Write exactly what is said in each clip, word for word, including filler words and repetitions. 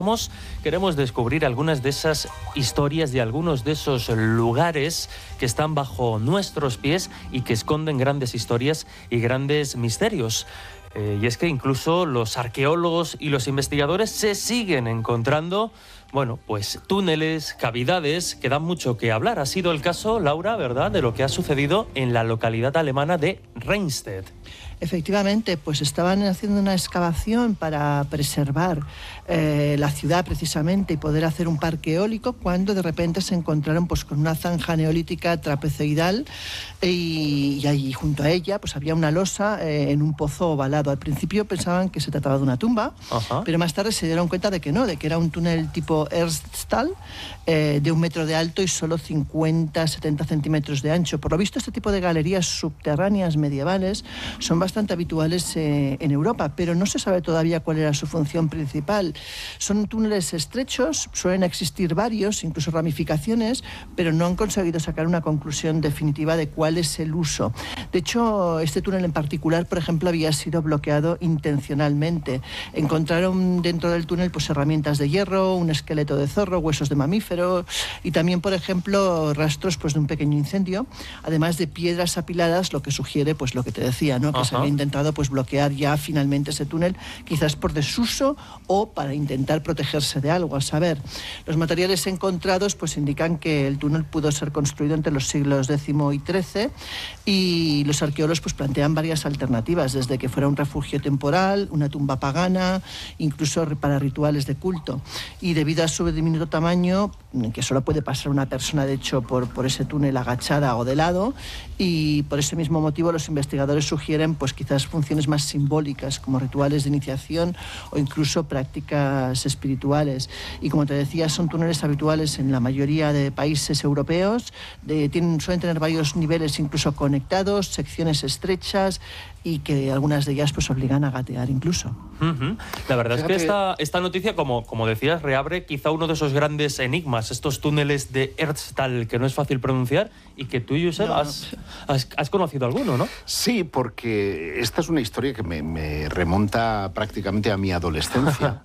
Queremos descubrir algunas de esas historias de algunos de esos lugares que están bajo nuestros pies y que esconden grandes historias y grandes misterios. Eh, y es que incluso los arqueólogos y los investigadores se siguen encontrando, bueno, pues túneles, cavidades que dan mucho que hablar. Ha sido el caso, Laura, ¿verdad?, de lo que ha sucedido en la localidad alemana de Reinstedt. Efectivamente, pues estaban haciendo una excavación para preservar eh, la ciudad precisamente y poder hacer un parque eólico, cuando de repente se encontraron pues con una zanja neolítica trapezoidal y, y ahí junto a ella pues había una losa eh, en un pozo ovalado. Al principio pensaban que se trataba de una tumba, Ajá. pero más tarde se dieron cuenta de que no, de que era un túnel tipo Erdstall eh, de un metro de alto y solo cincuenta a setenta centímetros de ancho. Por lo visto, este tipo de galerías subterráneas medievales son bastante bastante habituales eh, en Europa, pero no se sabe todavía cuál era su función principal. Son túneles estrechos, suelen existir varios, incluso ramificaciones, pero no han conseguido sacar una conclusión definitiva de cuál es el uso. De hecho, este túnel en particular, por ejemplo, había sido bloqueado intencionalmente. Encontraron dentro del túnel pues herramientas de hierro, un esqueleto de zorro, huesos de mamífero y también, por ejemplo, rastros pues de un pequeño incendio, además de piedras apiladas, lo que sugiere pues lo que te decía, ¿no? Que Ajá. se había intentado pues bloquear ya finalmente ese túnel, quizás por desuso o para intentar protegerse de algo. A saber, los materiales encontrados pues indican que el túnel pudo ser construido entre los siglos décimo y trece, y los arqueólogos pues plantean varias alternativas, desde que fuera un refugio temporal, una tumba pagana, incluso para rituales de culto. Y debido a su diminuto tamaño, que solo puede pasar una persona de hecho por, por ese túnel agachada o de lado, y por ese mismo motivo los investigadores sugieren pues quizás funciones más simbólicas, como rituales de iniciación o incluso prácticas espirituales. Y como te decía, son túneles habituales en la mayoría de países europeos, de, tienen, suelen tener varios niveles incluso conectados, secciones estrechas, y que algunas de ellas pues obligan a gatear incluso. Uh-huh. La verdad Fíjate. es que esta, esta noticia, como, como decías, reabre quizá uno de esos grandes enigmas, estos túneles de Erdstall, que no es fácil pronunciar, y que tú, Josep, no. has, has, has conocido alguno, ¿no? Sí, porque esta es una historia que me, me remonta prácticamente a mi adolescencia.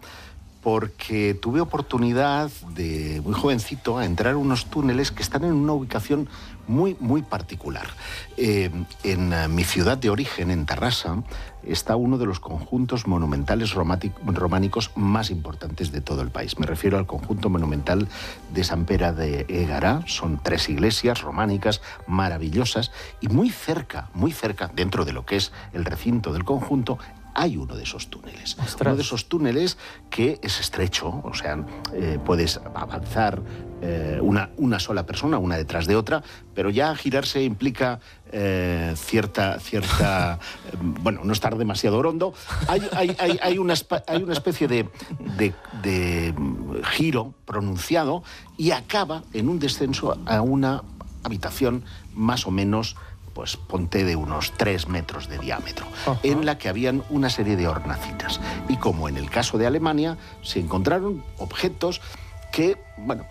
Porque tuve oportunidad de muy jovencito a entrar a unos túneles que están en una ubicación muy, muy particular. Eh, en uh, mi ciudad de origen, en Tarrasa, está uno de los conjuntos monumentales románicos más importantes de todo el país. Me refiero al conjunto monumental de Sant Pere de Égará. Son tres iglesias románicas maravillosas y muy cerca, muy cerca, dentro de lo que es el recinto del conjunto, hay uno de esos túneles. Ostras. Uno de esos túneles que es estrecho, o sea, eh, puedes avanzar eh, una, una sola persona, una detrás de otra, pero ya girarse implica eh, cierta, cierta eh, bueno, no estar demasiado hondo. Hay, hay, hay, hay, una, hay una especie de, de, de giro pronunciado y acaba en un descenso a una habitación más o menos, pues ponte de unos tres metros de diámetro, Ajá. en la que habían una serie de hornacinas. Y como en el caso de Alemania, se encontraron objetos que, bueno,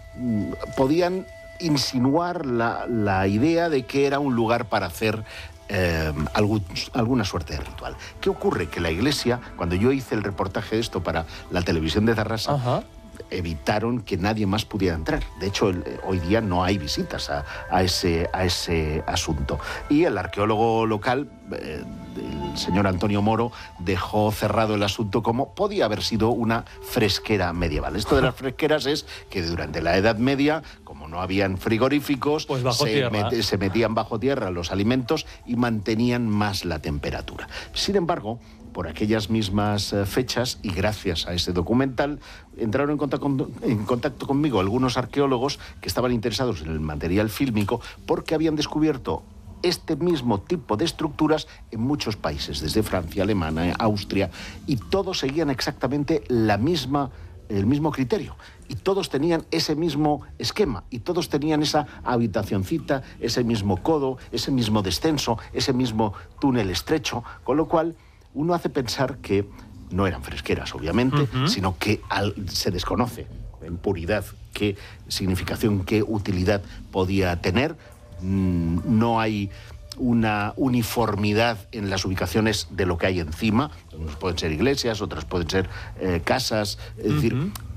podían insinuar la, la idea de que era un lugar para hacer eh, algún, alguna suerte de ritual. ¿Qué ocurre? Que la iglesia, cuando yo hice el reportaje de esto para la televisión de Tarrasa, Ajá. evitaron que nadie más pudiera entrar. De hecho, el, hoy día no hay visitas a, a, ese, a ese asunto. Y el arqueólogo local, eh, el señor Antonio Moro, dejó cerrado el asunto como podía haber sido una fresquera medieval. Esto de las fresqueras es que durante la Edad Media, como no habían frigoríficos, pues bajo se, tierra. met, se metían bajo tierra los alimentos y mantenían más la temperatura. Sin embargo, por aquellas mismas fechas y gracias a ese documental, entraron en contacto, con, en contacto conmigo algunos arqueólogos que estaban interesados en el material fílmico porque habían descubierto este mismo tipo de estructuras en muchos países, desde Francia, Alemania, Austria, y todos seguían exactamente la misma, el mismo criterio. Y todos tenían ese mismo esquema, y todos tenían esa habitacioncita, ese mismo codo, ese mismo descenso, ese mismo túnel estrecho, con lo cual uno hace pensar que no eran fresqueras, obviamente, uh-huh. sino que al, se desconoce en puridad qué significación, qué utilidad podía tener. Mm, no hay una uniformidad en las ubicaciones de lo que hay encima. Unos pueden ser iglesias, otras pueden ser eh, casas. Es uh-huh. decir,